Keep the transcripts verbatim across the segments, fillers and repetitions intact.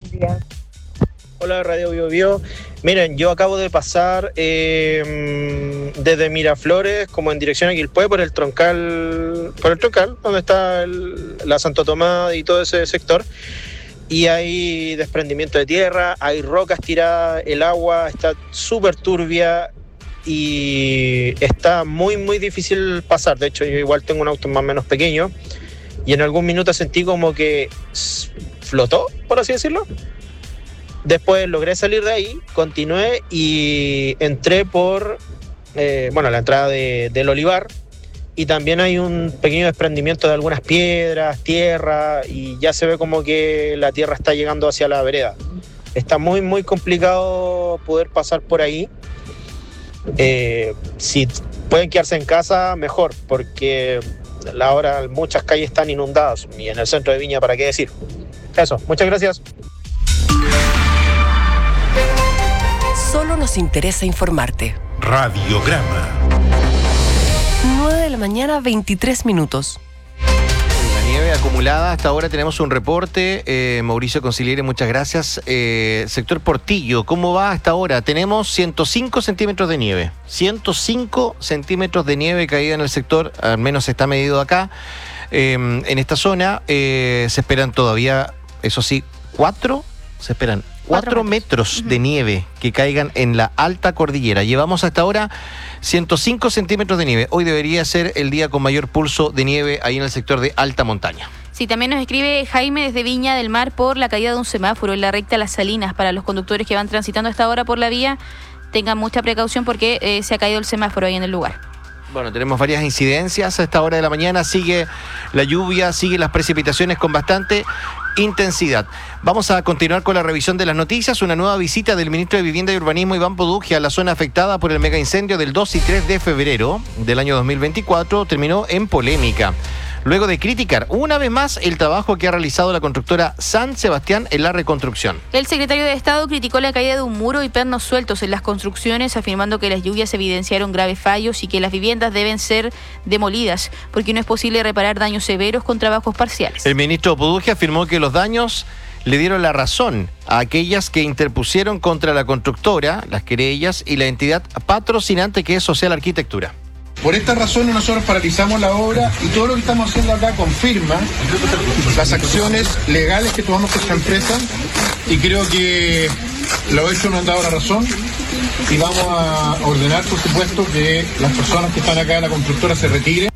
días. Hola Radio Bio Bio. Miren, yo acabo de pasar eh, desde Miraflores como en dirección a Quilpué por el troncal, por el troncal, donde está el, la Santo Tomás y todo ese sector. Y hay desprendimiento de tierra, hay rocas tiradas, el agua está súper turbia y está muy muy difícil pasar. De hecho, yo igual tengo un auto más o menos pequeño y en algún minuto sentí como que flotó, por así decirlo. Después logré salir de ahí, continué y entré por, eh, bueno, la entrada de, del Olivar, y también hay un pequeño desprendimiento de algunas piedras, tierra, y ya se ve como que la tierra está llegando hacia la vereda. Está muy, muy complicado poder pasar por ahí. Eh, si pueden quedarse en casa, mejor, porque ahora muchas calles están inundadas, y en el centro de Viña, ¿para qué decir? Eso, muchas gracias. Solo nos interesa informarte. Radiograma. nueve de la mañana, veintitrés minutos. La nieve acumulada, hasta ahora tenemos un reporte. Eh, Mauricio Conciliere, muchas gracias. Eh, sector Portillo, ¿cómo va hasta ahora? Tenemos ciento cinco centímetros de nieve. ciento cinco centímetros de nieve caída en el sector, al menos está medido acá. Eh, en esta zona eh, se esperan todavía, eso sí, cuatro, se esperan cuatro metros de nieve que caigan en la alta cordillera. Llevamos hasta ahora ciento cinco centímetros de nieve. Hoy debería ser el día con mayor pulso de nieve ahí en el sector de alta montaña. Sí, también nos escribe Jaime desde Viña del Mar por la caída de un semáforo en la recta Las Salinas. Para los conductores que van transitando a esta hora por la vía, tengan mucha precaución porque eh, se ha caído el semáforo ahí en el lugar. Bueno, tenemos varias incidencias a esta hora de la mañana. Sigue la lluvia, sigue las precipitaciones con bastante intensidad. Vamos a continuar con la revisión de las noticias. Una nueva visita del ministro de Vivienda y Urbanismo, Iván Produje, a la zona afectada por el megaincendio del dos y tres de febrero del año dos mil veinticuatro terminó en polémica. Luego de criticar una vez más el trabajo que ha realizado la constructora San Sebastián en la reconstrucción. El secretario de Estado criticó la caída de un muro y pernos sueltos en las construcciones, afirmando que las lluvias evidenciaron graves fallos y que las viviendas deben ser demolidas, porque no es posible reparar daños severos con trabajos parciales. El ministro Produje afirmó que los daños le dieron la razón a aquellas que interpusieron contra la constructora, las querellas y la entidad patrocinante que es Social Arquitectura. Por esta razón nosotros paralizamos la obra y todo lo que estamos haciendo acá confirma las acciones legales que tomamos con esta empresa y creo que los hechos nos han dado la razón y vamos a ordenar, por supuesto, que las personas que están acá en la constructora se retiren.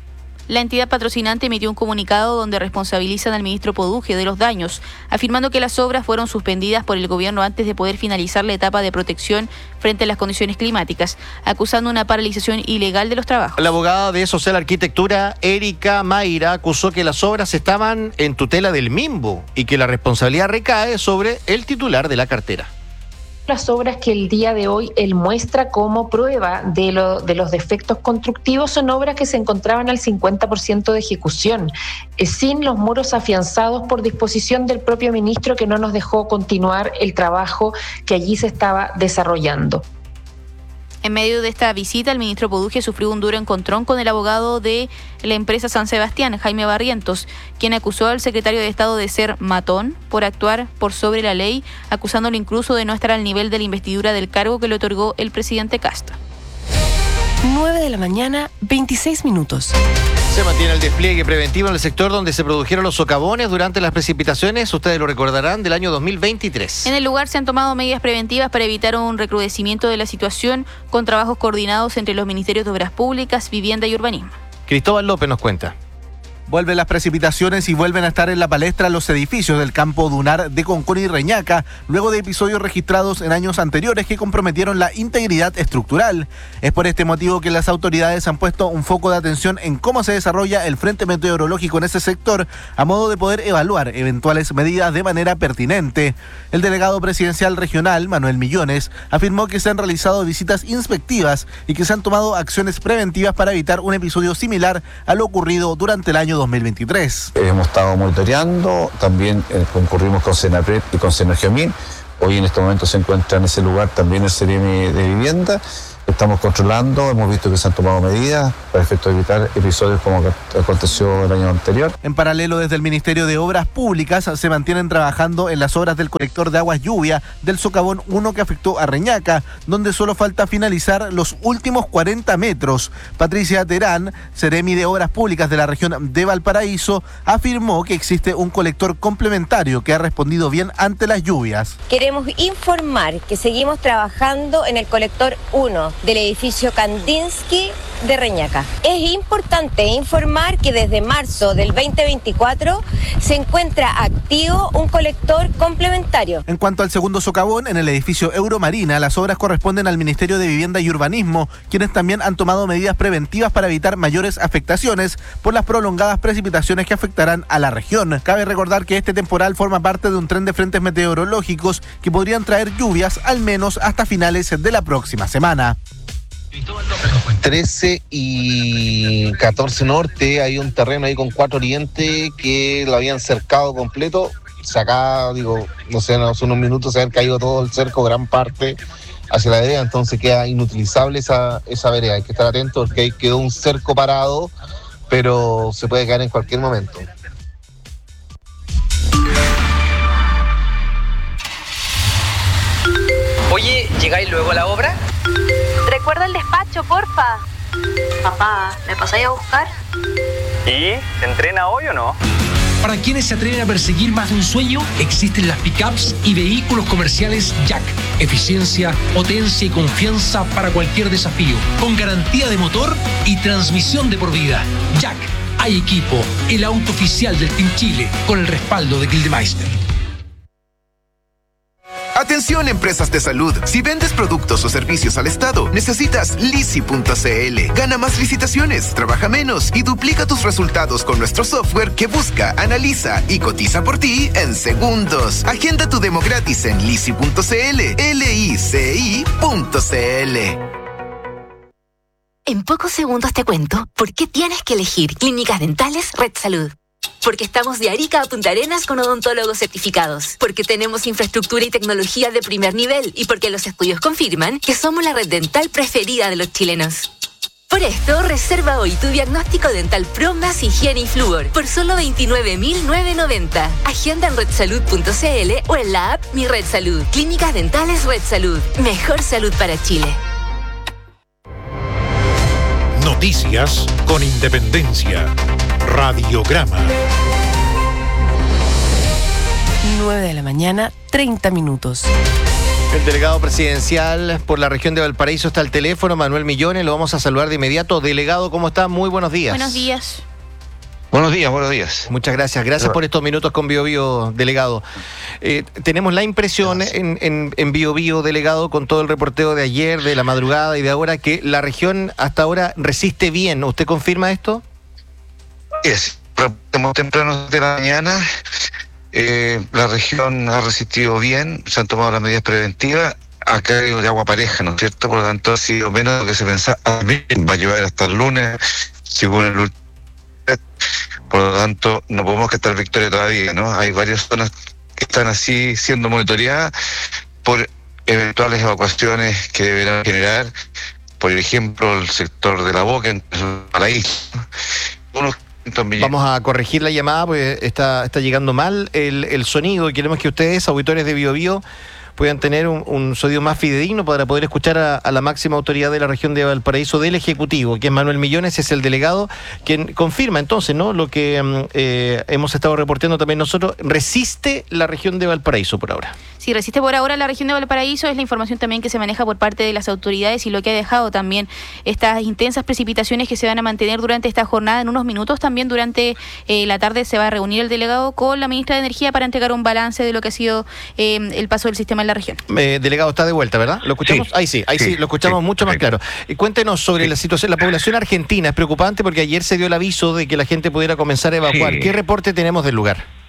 La entidad patrocinante emitió un comunicado donde responsabilizan al ministro Produje de los daños, afirmando que las obras fueron suspendidas por el gobierno antes de poder finalizar la etapa de protección frente a las condiciones climáticas, acusando una paralización ilegal de los trabajos. La abogada de Social Arquitectura, Erika Mayra, acusó que las obras estaban en tutela del MIMBU y que la responsabilidad recae sobre el titular de la cartera. Las obras que el día de hoy él muestra como prueba de, lo, de los defectos constructivos son obras que se encontraban al cincuenta por ciento de ejecución, eh, sin los muros afianzados por disposición del propio ministro, que no nos dejó continuar el trabajo que allí se estaba desarrollando. En medio de esta visita, el ministro Produje sufrió un duro encontrón con el abogado de la empresa San Sebastián, Jaime Barrientos, quien acusó al secretario de Estado de ser matón por actuar por sobre la ley, acusándolo incluso de no estar al nivel de la investidura del cargo que le otorgó el presidente Kast. nueve de la mañana, veintiséis minutos. Se mantiene el despliegue preventivo en el sector donde se produjeron los socavones durante las precipitaciones, ustedes lo recordarán, del año dos mil veintitrés. En el lugar se han tomado medidas preventivas para evitar un recrudecimiento de la situación, con trabajos coordinados entre los Ministerios de Obras Públicas, Vivienda y Urbanismo. Cristóbal López nos cuenta. Vuelven las precipitaciones y vuelven a estar en la palestra los edificios del campo dunar de Concón y Reñaca, luego de episodios registrados en años anteriores que comprometieron la integridad estructural. Es por este motivo que las autoridades han puesto un foco de atención en cómo se desarrolla el frente meteorológico en ese sector, a modo de poder evaluar eventuales medidas de manera pertinente. El delegado presidencial regional, Manuel Millones, afirmó que se han realizado visitas inspectivas y que se han tomado acciones preventivas para evitar un episodio similar a lo ocurrido durante el año dos mil veintitrés. Hemos estado monitoreando, también eh, concurrimos con Senapred y con Senergiomín. Hoy en este momento se encuentra en ese lugar también el C E R I M de Vivienda estamos controlando, hemos visto que se han tomado medidas para efecto de evitar episodios como aconteció el año anterior. En paralelo, desde el Ministerio de Obras Públicas se mantienen trabajando en las obras del colector de aguas lluvia del socavón uno que afectó a Reñaca, donde solo falta finalizar los últimos cuarenta metros. Patricia Terán, Seremi de Obras Públicas de la región de Valparaíso, afirmó que existe un colector complementario que ha respondido bien ante las lluvias. Queremos informar que seguimos trabajando en el colector uno del edificio Kandinsky de Reñaca. Es importante informar que desde marzo del veinte veinticuatro se encuentra activo un colector complementario. En cuanto al segundo socavón, en el edificio Euromarina, las obras corresponden al Ministerio de Vivienda y Urbanismo, quienes también han tomado medidas preventivas para evitar mayores afectaciones por las prolongadas precipitaciones que afectarán a la región. Cabe recordar que este temporal forma parte de un tren de frentes meteorológicos que podrían traer lluvias al menos hasta finales de la próxima semana. trece y catorce norte, hay un terreno ahí con cuatro oriente que lo habían cercado completo. Se acá, digo, no sé, hace unos minutos se ha caído todo el cerco, gran parte hacia la vereda, entonces queda inutilizable esa, esa vereda. Hay que estar atento porque ahí quedó un cerco parado, pero se puede caer en cualquier momento. Oye, ¿llegáis luego a la obra? Recuerda el despacho, porfa. Papá, ¿me pasáis a buscar? ¿Y? ¿Te entrena hoy o no? Para quienes se atreven a perseguir más de un sueño, existen las pickups y vehículos comerciales Jack. Eficiencia, potencia y confianza para cualquier desafío. Con garantía de motor y transmisión de por vida. Jack, hay equipo. El auto oficial del Team Chile, con el respaldo de Gildemeister. Atención, empresas de salud. Si vendes productos o servicios al Estado, necesitas Lisi punto c l. Gana más licitaciones, trabaja menos y duplica tus resultados con nuestro software que busca, analiza y cotiza por ti en segundos. Agenda tu demo gratis en Lisi punto c l, L I C I punto c l. En pocos segundos te cuento por qué tienes que elegir Clínicas Dentales Red Salud. Porque estamos de Arica a Punta Arenas con odontólogos certificados. Porque tenemos infraestructura y tecnología de primer nivel. Y porque los estudios confirman que somos la red dental preferida de los chilenos. Por esto, reserva hoy tu diagnóstico dental Pro más higiene y flúor por solo veintinueve mil novecientos noventa. Agenda en red salud punto c l o en la app Mi Red Salud. Clínicas Dentales Red Salud. Mejor salud para Chile. Noticias con independencia. Radiograma. nueve de la mañana, treinta minutos. El delegado presidencial por la región de Valparaíso está al teléfono, Manuel Millones, lo vamos a saludar de inmediato. Delegado, ¿cómo está? Muy buenos días. Buenos días. Buenos días, buenos días. Muchas gracias. Gracias por estos minutos con Bio Bio, delegado. Eh, tenemos la impresión en, en, en Bio Bio, delegado, con todo el reporteo de ayer, de la madrugada y de ahora, que la región hasta ahora resiste bien. ¿Usted confirma esto? Es, muy temprano de la mañana, eh, la región ha resistido bien, se han tomado las medidas preventivas, ha caído de agua pareja, ¿no es cierto? Por lo tanto, ha sido menos de lo que se pensaba. Va a llevar hasta el lunes, según el último. Por lo tanto, no podemos cantar victoria todavía, ¿no? Hay varias zonas que están así siendo monitoreadas por eventuales evacuaciones que deberán generar, por ejemplo, el sector de La Boca, en Paraíso. Unos Vamos a corregir la llamada porque está, está llegando mal el, el sonido y queremos que ustedes, auditores de Bio Bio, puedan tener un, un sonido más fidedigno para poder escuchar a, a la máxima autoridad de la región de Valparaíso del Ejecutivo, que es Manuel Millones, es el delegado, quien confirma entonces, ¿no?, lo que eh, hemos estado reportando también nosotros. Resiste la región de Valparaíso por ahora. Sí, resiste por ahora la región de Valparaíso, es la información también que se maneja por parte de las autoridades y lo que ha dejado también estas intensas precipitaciones que se van a mantener durante esta jornada. En unos minutos también durante eh, la tarde se va a reunir el delegado con la ministra de Energía para entregar un balance de lo que ha sido eh, el paso del sistema en la región. Eh, delegado, está de vuelta, ¿verdad? ¿Lo escuchamos? Sí, ahí sí, ahí sí, sí lo escuchamos sí, mucho más claro. Y cuéntenos sobre sí. la situación. La población argentina es preocupante porque ayer se dio el aviso de que la gente pudiera comenzar a evacuar. Sí. ¿Qué reporte tenemos del lugar?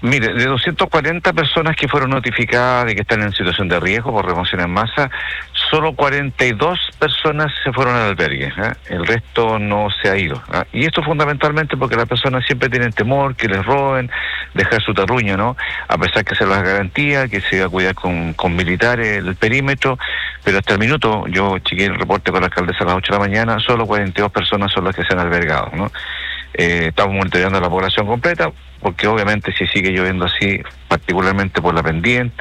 Mire, de doscientas cuarenta personas que fueron notificadas de que están en situación de riesgo por remoción en masa, solo cuarenta y dos personas se fueron al albergue, ¿eh? El resto no se ha ido, ¿eh? Y esto fundamentalmente porque las personas siempre tienen temor que les roben, dejar su terruño, ¿no? A pesar que se las garantía, que se va a cuidar con, con militares el perímetro, pero hasta el minuto, yo chequeé el reporte con la alcaldesa a las ocho de la mañana, solo cuarenta y dos personas son las que se han albergado, ¿no? Eh, estamos monitoreando a la población completa, porque obviamente si sigue lloviendo así, particularmente por la pendiente,